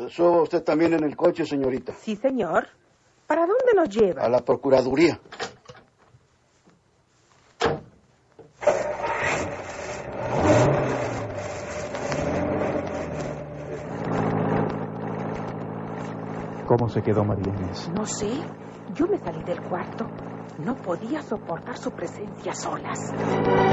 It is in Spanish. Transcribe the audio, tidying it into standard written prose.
¿Suba usted también en el coche, señorita? Sí, señor. ¿Para dónde nos lleva? A la Procuraduría. ¿Cómo se quedó María Inés? No sé. Yo me salí del cuarto. No podía soportar su presencia a solas.